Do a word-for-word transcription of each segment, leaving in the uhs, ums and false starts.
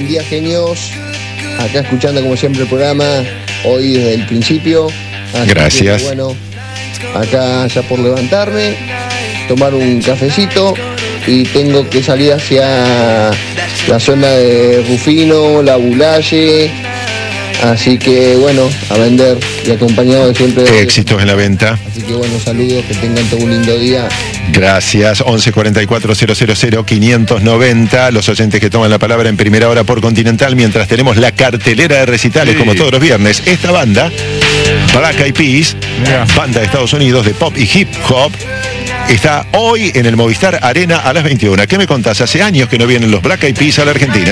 día, genios. Acá escuchando como siempre el programa, hoy desde el principio. Así Gracias. Que, bueno, acá ya por levantarme, tomar un cafecito y tengo que salir hacia la zona de Rufino, La Bulaye. Así que bueno, a vender y acompañado de siempre de éxitos en la venta. Así que bueno, saludos, que tengan todo un lindo día. Gracias. once cuarenta y cuatro cero cero cero quinientos noventa. Los oyentes que toman la palabra en primera hora por Continental, mientras tenemos la cartelera de recitales, sí, como todos los viernes. Esta banda, Black Eyed Peas, yeah, banda de Estados Unidos de pop y hip hop, está hoy en el Movistar Arena a las veintiuna. ¿Qué me contás? Hace años que no vienen los Black Eyed Peas a la Argentina.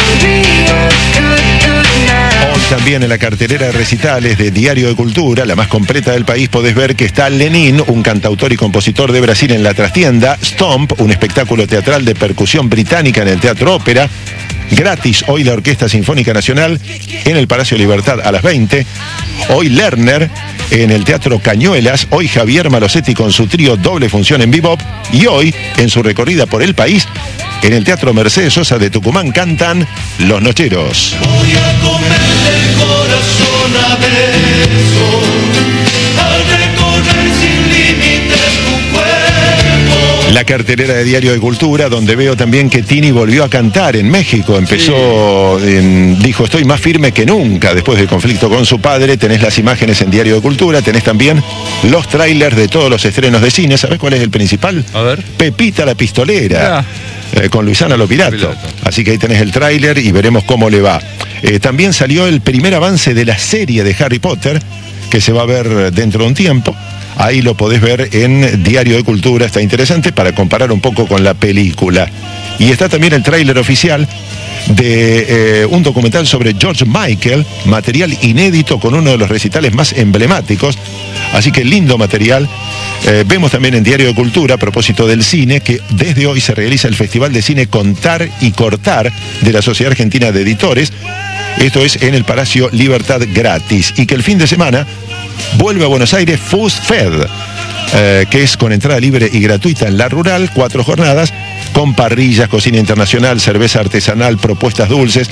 Hoy también en la cartelera de recitales de Diario de Cultura, la más completa del país, podés ver que está Lenin, un cantautor y compositor de Brasil, en la trastienda. Stomp, un espectáculo teatral de percusión británica en el Teatro Ópera. Gratis hoy la Orquesta Sinfónica Nacional en el Palacio Libertad a las veinte. Hoy Lerner en el Teatro Cañuelas. Hoy Javier Malosetti con su trío Doble Función en Bebop. Y hoy, en su recorrida por el país, en el Teatro Mercedes Sosa de Tucumán, cantan Los Nocheros. Voy a comerle el corazón a besos, al recorrer sin límites tu cuerpo. La cartelera de Diario de Cultura, donde veo también que Tini volvió a cantar en México. Empezó, sí. en, dijo, estoy más firme que nunca después del conflicto con su padre. Tenés las imágenes en Diario de Cultura, tenés también los trailers de todos los estrenos de cine. ¿Sabés cuál es el principal? A ver. Pepita la Pistolera. Eh, con Luisana Lopilato. Pilato. Así que ahí tenés el tráiler y veremos cómo le va. Eh, también salió el primer avance de la serie de Harry Potter, que se va a ver dentro de un tiempo. Ahí lo podés ver en Diario de Cultura, está interesante para comparar un poco con la película. Y está también el tráiler oficial de eh, un documental sobre George Michael, material inédito con uno de los recitales más emblemáticos. Así que lindo material. Eh, vemos también en Diario de Cultura, a propósito del cine, que desde hoy se realiza el Festival de Cine Contar y Cortar de la Sociedad Argentina de Editores. Esto es en el Palacio Libertad, gratis. Y que el fin de semana vuelve a Buenos Aires Food Fed, eh, que es con entrada libre y gratuita en La Rural, cuatro jornadas, con parrillas, cocina internacional, cerveza artesanal, propuestas dulces,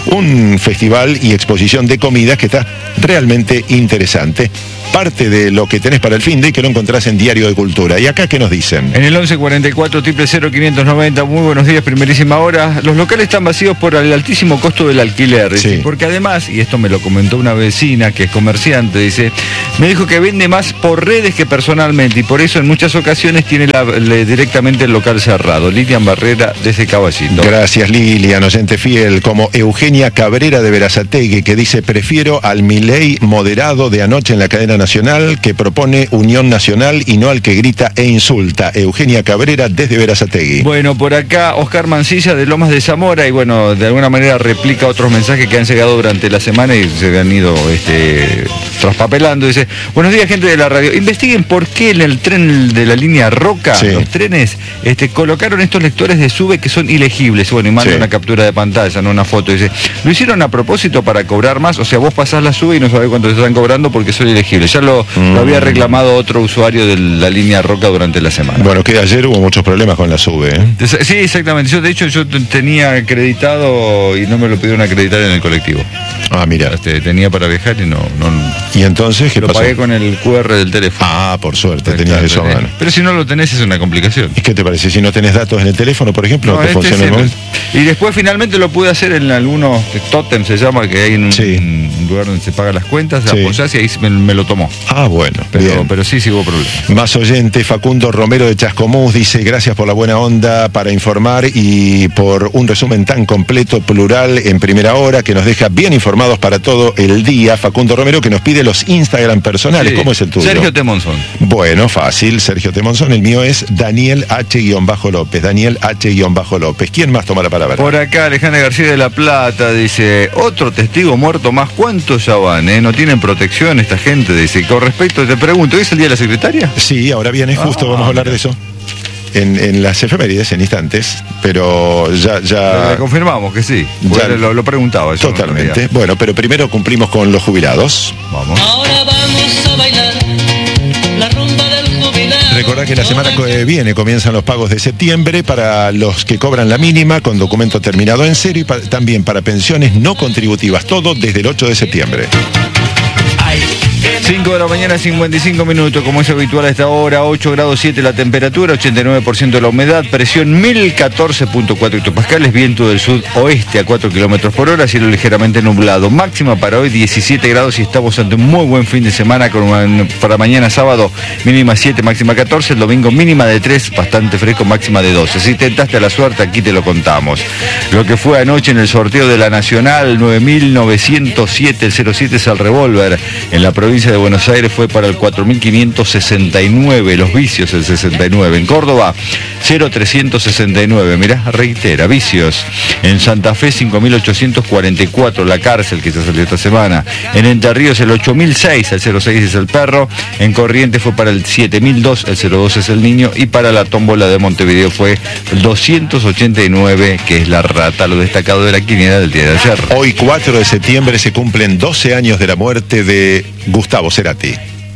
un festival y exposición de comidas que está realmente interesante. Parte de lo que tenés para el fin de, que lo encontrás en Diario de Cultura. ¿Y acá qué nos dicen? En el once cuarenta y cuatro cero cero quinientos noventa, muy buenos días, primerísima hora. Los locales están vacíos por el altísimo costo del alquiler. Sí. Porque además, y esto me lo comentó una vecina que es comerciante, dice, me dijo que vende más por redes que personalmente y por eso en muchas ocasiones tiene la, le, directamente el local cerrado. Lilian Barrera desde Caballito. Gracias, Lilian, oyente fiel. Como Eugenia Cabrera de Berazategui, que dice, prefiero al Milei moderado de anoche en la cadena nacional, que propone unión nacional y no al que grita e insulta. Eugenia Cabrera desde Berazategui. Bueno, por acá Oscar Mancilla de Lomas de Zamora, y bueno, de alguna manera replica otros mensajes que han llegado durante la semana y se han ido este, traspapelando. Dice, buenos días, gente de la radio, investiguen por qué en el tren de la línea Roca, sí, los trenes este, colocaron estos lectores de SUBE que son ilegibles. Bueno, y manda, sí, una captura de pantalla, no una foto. Dice, lo hicieron a propósito para cobrar más, o sea, vos pasás la SUBE y no sabés cuánto te están cobrando porque son ilegibles. Ya lo, mm. lo había reclamado otro usuario de la línea Roca durante la semana. Bueno, que ayer hubo muchos problemas con la SUBE, ¿eh? Sí, exactamente. Yo, de hecho, yo tenía acreditado y no me lo pidieron acreditar en el colectivo. Ah, mira. Este, tenía para viajar y no... no ¿Y entonces qué lo pasó? Lo pagué con el cu erre del teléfono. Ah, por suerte, tenías eso a mano. Pero si no lo tenés es una complicación. ¿Y qué te parece? Si no tenés datos en el teléfono, por ejemplo, no, no te este funciona el móvil. Y después finalmente lo pude hacer en algunos tótem, se llama, que hay en un, sí, un lugar donde se pagan las cuentas, sí, apoyás y ahí me, me lo tomó. Ah, bueno. Pero, pero sí, sí hubo problemas. Más oyente, Facundo Romero de Chascomús dice, gracias por la buena onda para informar y por un resumen tan completo, plural, en primera hora, que nos deja bien informados para todo el día. Facundo Romero, que nos pide los Instagram personales. Sí. ¿Cómo es el tuyo? Sergio Temonzón. Bueno, fácil, Sergio Temonzón. El mío es Daniel H-López. Daniel H-López. ¿Quién más toma la palabra? Por acá, Alejandra García de La Plata dice, otro testigo muerto más. ¿Cuántos ya van? Eh? ¿No tienen protección esta gente? Dice, con respecto, te pregunto, ¿hoy es el día de la secretaria? Sí, ahora viene, justo ah, vamos a hablar mira. de eso. En, en las efemérides, en instantes, pero ya... ya le confirmamos que sí, ya lo, lo preguntaba. Eso totalmente. No, bueno, pero primero cumplimos con los jubilados. Vamos. Ahora vamos a bailar la rumba del jubilado. recordá que la semana que viene comienzan los pagos de septiembre para los que cobran la mínima con documento terminado en cero y pa- también para pensiones no contributivas, todo desde el ocho de septiembre. cinco de la mañana, cincuenta y cinco minutos, como es habitual a esta hora, ocho grados siete la temperatura, ochenta y nueve por ciento de la humedad, presión mil catorce punto cuatro hectopascales, viento del sudoeste a cuatro kilómetros por hora, cielo ligeramente nublado. Máxima para hoy diecisiete grados y estamos ante un muy buen fin de semana con una, para mañana sábado mínima siete, máxima catorce, el domingo mínima de tres, bastante fresco, máxima de doce. Si tentaste la suerte, aquí te lo contamos. Lo que fue anoche en el sorteo de la Nacional nueve mil novecientos siete, el cero siete es el revólver, en la provincia de Buenos Aires fue para el cuatro mil quinientos sesenta y nueve, Los Vicios el sesenta y nueve, en Córdoba cero trescientos sesenta y nueve, mirá, reitera, Vicios, en Santa Fe cinco mil ochocientos cuarenta y cuatro, La Cárcel, que ya salió esta semana, en Entre Ríos el ocho mil seis, el cero seis es el Perro, en Corrientes fue para el siete mil dos, el cero dos es el Niño, y para la tómbola de Montevideo fue el doscientos ochenta y nueve, que es la Rata, lo destacado de la quiniela del día de ayer. Hoy, cuatro de septiembre, se cumplen doce años de la muerte de Gustavo Cerati.